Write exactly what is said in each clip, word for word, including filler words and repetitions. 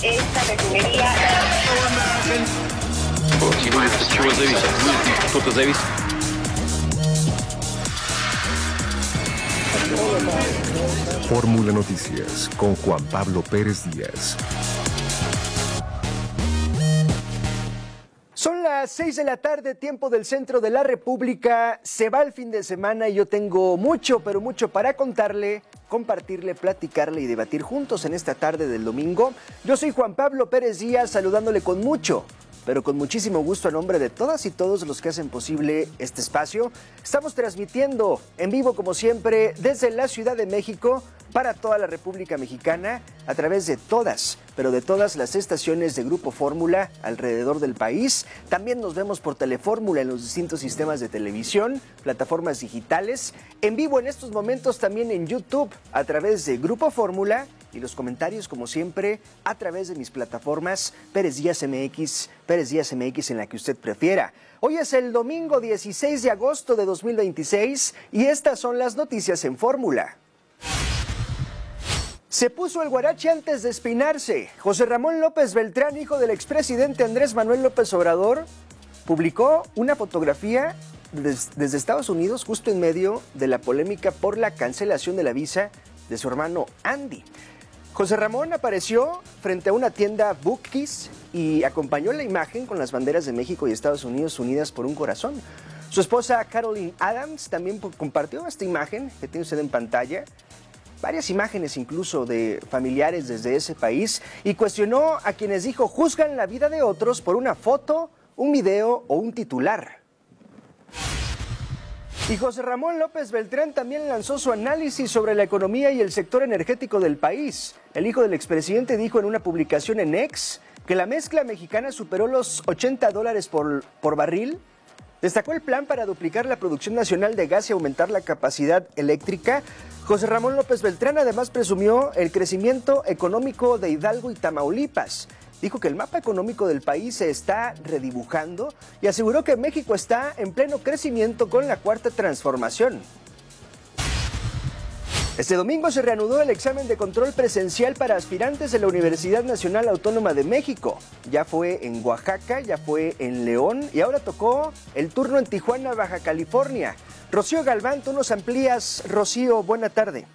esta refinería. Чего зависит? Кто-то зависит. Fórmula Noticias con Juan Pablo Pérez Díaz. Son las seis de la tarde, tiempo del centro de la República. Se va el fin de semana y yo tengo mucho, pero mucho para contarle, compartirle, platicarle y debatir juntos en esta tarde del domingo. Yo soy Juan Pablo Pérez Díaz, saludándole con mucho, pero con muchísimo gusto a nombre de todas y todos los que hacen posible este espacio. Estamos transmitiendo en vivo, como siempre, desde la Ciudad de México para toda la República Mexicana, a través de todas, pero de todas las estaciones de Grupo Fórmula alrededor del país. También nos vemos por Telefórmula en los distintos sistemas de televisión, plataformas digitales, en vivo en estos momentos también en YouTube a través de Grupo Fórmula, y los comentarios, como siempre, a través de mis plataformas Pérez Díaz M X, Pérez Díaz M X en la que usted prefiera. Hoy es el domingo dieciséis de agosto de dos mil veintiséis y estas son las noticias en Fórmula. Se puso el guarache antes de espinarse. José Ramón López Beltrán, hijo del expresidente Andrés Manuel López Obrador, publicó una fotografía des- desde Estados Unidos justo en medio de la polémica por la cancelación de la visa de su hermano Andy. José Ramón apareció frente a una tienda Bookies y acompañó la imagen con las banderas de México y Estados Unidos unidas por un corazón. Su esposa Caroline Adams también compartió esta imagen que tiene usted en pantalla, varias imágenes incluso de familiares desde ese país, y cuestionó a quienes dijo juzgan la vida de otros por una foto, un video o un titular. Y José Ramón López Beltrán también lanzó su análisis sobre la economía y el sector energético del país. El hijo del expresidente dijo en una publicación en X que la mezcla mexicana superó los ochenta dólares por, por barril. Destacó el plan para duplicar la producción nacional de gas y aumentar la capacidad eléctrica. José Ramón López Beltrán además presumió el crecimiento económico de Hidalgo y Tamaulipas. Dijo que el mapa económico del país se está redibujando y aseguró que México está en pleno crecimiento con la cuarta transformación. Este domingo se reanudó el examen de control presencial para aspirantes de la Universidad Nacional Autónoma de México. Ya fue en Oaxaca, ya fue en León y ahora tocó el turno en Tijuana, Baja California. Rocío Galván, tú nos amplías. Rocío, buena tarde.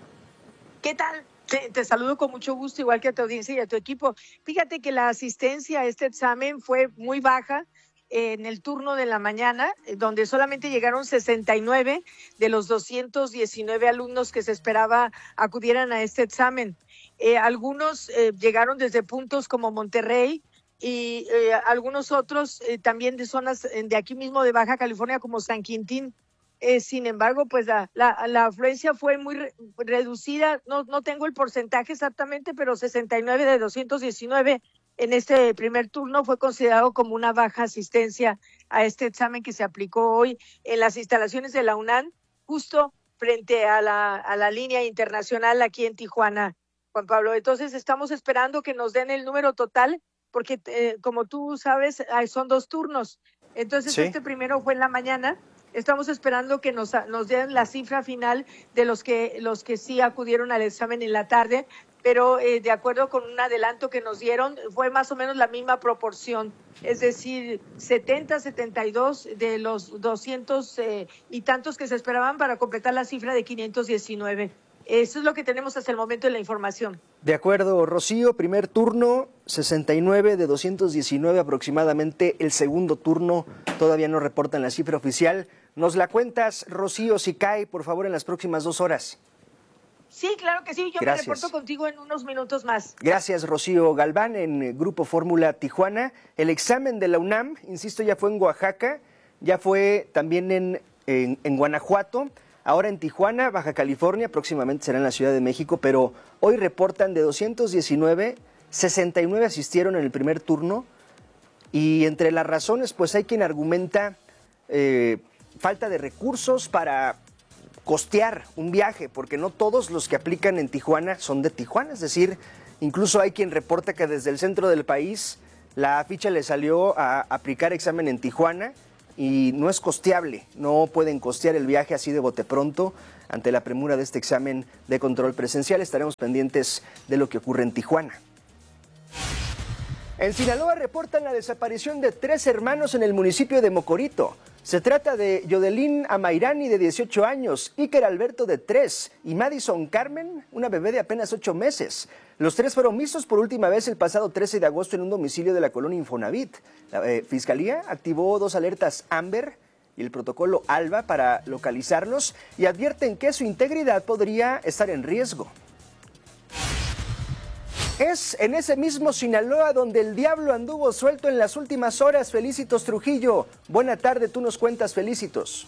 ¿Qué tal? Te, te saludo con mucho gusto, igual que a tu audiencia y a tu equipo. Fíjate que la asistencia a este examen fue muy baja en el turno de la mañana, donde solamente llegaron sesenta y nueve de los doscientos diecinueve alumnos que se esperaba acudieran a este examen. Eh, algunos eh, llegaron desde puntos como Monterrey y eh, algunos otros eh, también de zonas de aquí mismo de Baja California como San Quintín. Eh, sin embargo, pues la, la, la afluencia fue muy re, reducida, no, no tengo el porcentaje exactamente, pero sesenta y nueve de doscientos diecinueve en este primer turno fue considerado como una baja asistencia a este examen que se aplicó hoy en las instalaciones de la UNAM, justo frente a la, a la línea internacional aquí en Tijuana, Juan Pablo. Entonces estamos esperando que nos den el número total, porque eh, como tú sabes, son dos turnos. Entonces sí. Este primero fue en la mañana. Estamos esperando que nos, nos den la cifra final de los que, los que sí acudieron al examen en la tarde, pero eh, de acuerdo con un adelanto que nos dieron, fue más o menos la misma proporción, es decir, setenta, setenta y dos de los doscientos eh, y tantos que se esperaban para completar la cifra de quinientos diecinueve. Eso es lo que tenemos hasta el momento de la información. De acuerdo, Rocío, primer turno, sesenta y nueve de doscientos diecinueve aproximadamente. El segundo turno todavía no reportan la cifra oficial. ¿Nos la cuentas, Rocío, si cae, por favor, en las próximas dos horas? Sí, claro que sí. Yo Gracias. Me reporto contigo en unos minutos más. Gracias, Rocío Galván, en Grupo Fórmula Tijuana. El examen de la UNAM, insisto, ya fue en Oaxaca, ya fue también en, en, en Guanajuato. Ahora en Tijuana, Baja California, próximamente será en la Ciudad de México, pero hoy reportan de doscientos diecinueve, sesenta y nueve asistieron en el primer turno, y entre las razones, pues hay quien argumenta eh, falta de recursos para costear un viaje, porque no todos los que aplican en Tijuana son de Tijuana, es decir, incluso hay quien reporta que desde el centro del país la ficha le salió a aplicar examen en Tijuana, y no es costeable, no pueden costear el viaje así de bote pronto. Ante la premura de este examen de control presencial, estaremos pendientes de lo que ocurre en Tijuana. En Sinaloa reportan la desaparición de tres hermanos en el municipio de Mocorito. Se trata de Yodelín Amairani, de dieciocho años, Iker Alberto, de tres, y Madison Carmen, una bebé de apenas ocho meses. Los tres fueron vistos por última vez el pasado trece de agosto en un domicilio de la colonia Infonavit. La eh, Fiscalía activó dos alertas Amber y el protocolo ALBA para localizarlos y advierten que su integridad podría estar en riesgo. Es en ese mismo Sinaloa donde el diablo anduvo suelto en las últimas horas. Felicitos Trujillo. Buena tarde, tú nos cuentas, Felicitos.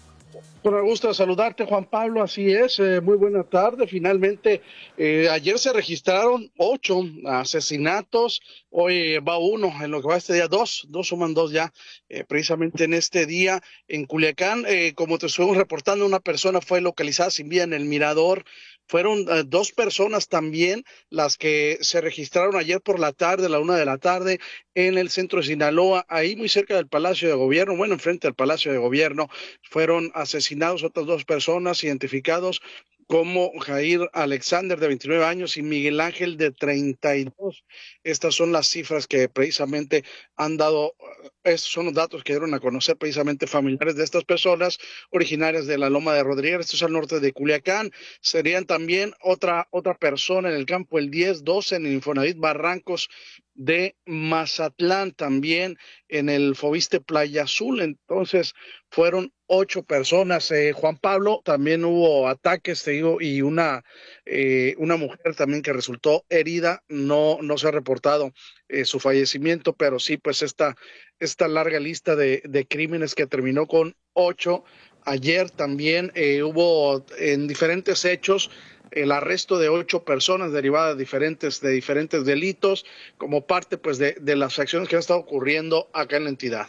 Con el gusto de saludarte, Juan Pablo, así es, eh, muy buena tarde. Finalmente, eh, ayer se registraron ocho asesinatos, hoy va uno, en lo que va este día, dos, dos suman dos ya, eh, precisamente en este día en Culiacán. Eh, como te estuvimos reportando, una persona fue localizada sin vida en el Mirador. Fueron eh, dos personas también las que se registraron ayer por la tarde, a la una de la tarde, en el centro de Sinaloa, ahí muy cerca del Palacio de Gobierno, bueno, enfrente del Palacio de Gobierno, fueron asesinados otras dos personas identificados como Jair Alexander, de veintinueve años, y Miguel Ángel, de treinta y dos. Estas son las cifras que precisamente han dado, estos son los datos que dieron a conocer precisamente familiares de estas personas, originarias de la Loma de Rodríguez, esto es al norte de Culiacán. Serían también otra, otra persona en el campo, el diez doce, en el Infonavit Barrancos de Mazatlán, también en el Fobiste Playa Azul. Entonces fueron ocho personas. eh, Juan Pablo, también hubo ataques, te digo, y una eh, una mujer también que resultó herida. No no se ha reportado eh, su fallecimiento, pero sí, pues esta esta larga lista de, de crímenes que terminó con ocho. Ayer también eh, hubo en diferentes hechos el arresto de ocho personas derivadas de diferentes, de diferentes delitos, como parte pues de, de las acciones que han estado ocurriendo acá en la entidad.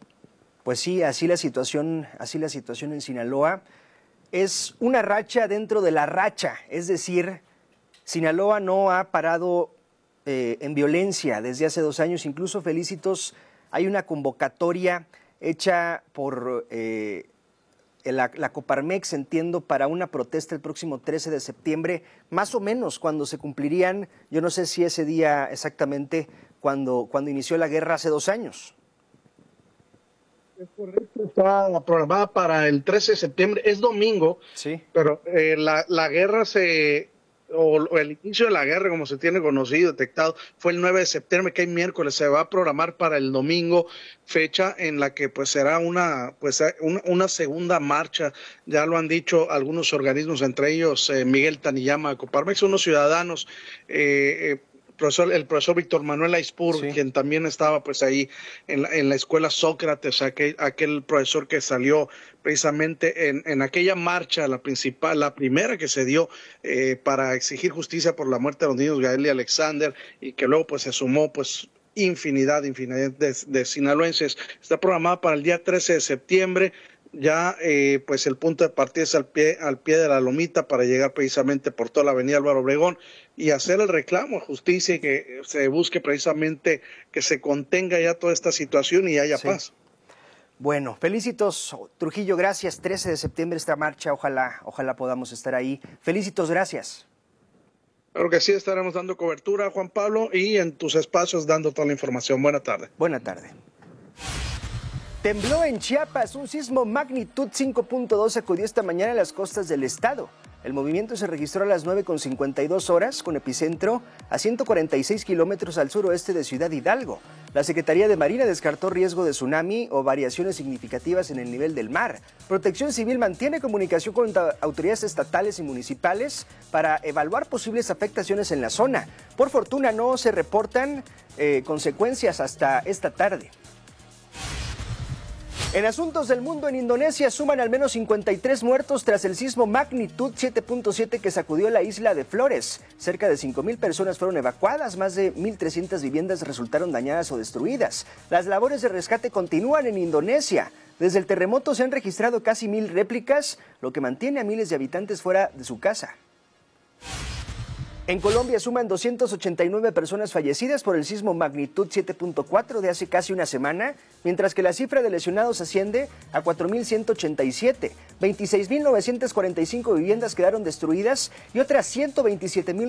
Pues sí, así la situación, así la situación en Sinaloa. Es una racha dentro de la racha, es decir, Sinaloa no ha parado eh, en violencia desde hace dos años. Incluso, Felicitos, hay una convocatoria hecha por eh, La, la Coparmex, entiendo, para una protesta el próximo trece de septiembre, más o menos cuando se cumplirían, yo no sé si ese día exactamente, cuando, cuando inició la guerra hace dos años. Es correcto, está programada para el trece de septiembre, es domingo, sí, pero eh, la, la guerra se... o el inicio de la guerra, como se tiene conocido, detectado, fue el nueve de septiembre, que hay miércoles, se va a programar para el domingo, fecha en la que pues será una pues una, una segunda marcha. Ya lo han dicho algunos organismos, entre ellos eh, Miguel Taniyama de Coparmex, unos ciudadanos, eh, eh, Profesor, el profesor Víctor Manuel Aispur, sí, quien también estaba pues ahí en la, en la escuela Sócrates, aquel, aquel profesor que salió precisamente en, en aquella marcha, la principal, la primera que se dio eh, para exigir justicia por la muerte de los niños Gael y Alexander, y que luego pues se sumó pues infinidad, infinidad de, de sinaloenses. Está programada para el día trece de septiembre. Ya eh, pues el punto de partida es al pie, al pie de la Lomita, para llegar precisamente por toda la avenida Álvaro Obregón y hacer el reclamo a justicia, y que se busque precisamente que se contenga ya toda esta situación y haya sí. paz. Bueno, Felicitos Trujillo, gracias. trece de septiembre esta marcha, ojalá, ojalá podamos estar ahí. Felicitos, gracias. Claro que sí, estaremos dando cobertura, Juan Pablo, y en tus espacios dando toda la información. Buena tarde. Buena tarde. Tembló en Chiapas, un sismo magnitud cinco punto dos sacudió esta mañana las costas del estado. El movimiento se registró a las nueve con cincuenta y dos horas, con epicentro a ciento cuarenta y seis kilómetros al suroeste de Ciudad Hidalgo. La Secretaría de Marina descartó riesgo de tsunami o variaciones significativas en el nivel del mar. Protección Civil mantiene comunicación con autoridades estatales y municipales para evaluar posibles afectaciones en la zona. Por fortuna no se reportan eh, consecuencias hasta esta tarde. En asuntos del mundo, en Indonesia suman al menos cincuenta y tres muertos tras el sismo magnitud siete punto siete que sacudió la isla de Flores. Cerca de cinco mil personas fueron evacuadas, más de mil trescientas viviendas resultaron dañadas o destruidas. Las labores de rescate continúan en Indonesia. Desde el terremoto se han registrado casi mil réplicas, lo que mantiene a miles de habitantes fuera de su casa. En Colombia suman doscientas ochenta y nueve personas fallecidas por el sismo magnitud siete punto cuatro de hace casi una semana, mientras que la cifra de lesionados asciende a cuatro mil ciento ochenta y siete. veintiséis mil novecientas cuarenta y cinco viviendas quedaron destruidas y otras ciento veintisiete mil